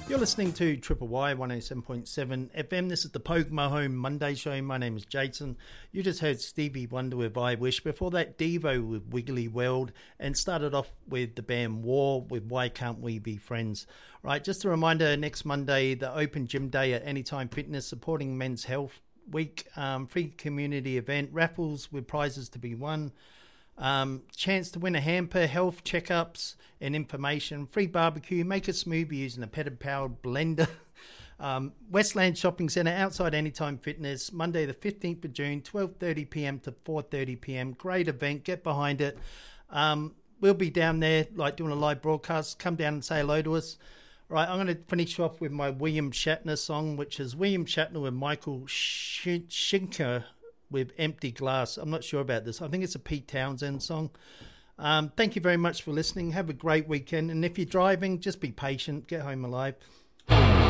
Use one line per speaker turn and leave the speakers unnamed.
You're listening to Triple Y 107.7 FM. This is the Pogue My Home Monday show. My name is Jason. You just heard Stevie Wonder with I Wish. Before that, Devo with Wiggly World. And started off with the band War with Why Can't We Be Friends. Right, just a reminder, next Monday, the Open Gym Day at Anytime Fitness, supporting Men's Health Week. Free community event, raffles with prizes to be won. Chance to win a hamper, health checkups and information, free barbecue, make a smoothie using a pedal powered blender. Westland Shopping Centre outside Anytime Fitness, Monday the 15th of June, 12:30pm to 4:30pm. Great event, get behind it. We'll be down there like doing a live broadcast. Come down and say hello to us. Right, I'm going to finish off with my William Shatner song, which is William Shatner with Michael Schenker with Empty Glass. I'm not sure about this. I think it's a Pete Townsend song. Thank you very much for listening. Have a great weekend. And if you're driving, just be patient. Get home alive.